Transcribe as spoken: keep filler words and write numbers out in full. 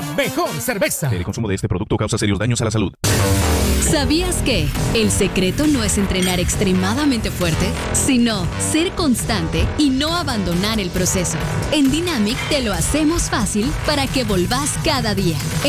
mejor cerveza. El consumo de este producto causa serios daños a la salud. ¿Sabías que el secreto no es entrenar extremadamente fuerte, sino ser constante y no abandonar el proceso? En Dynamic te lo hacemos fácil para que volvás cada día.